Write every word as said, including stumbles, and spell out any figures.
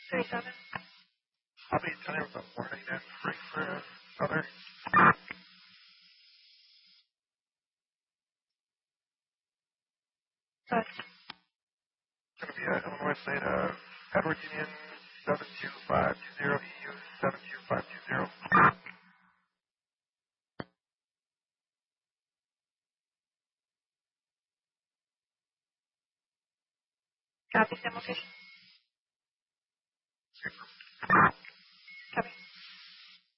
thirty-seven. I'll be done with the morning at three for other. That's It's going to be uh, Illinois State, uh, Edward Union seven two five two zero, E U seven two five two zero. copy, same location. Super.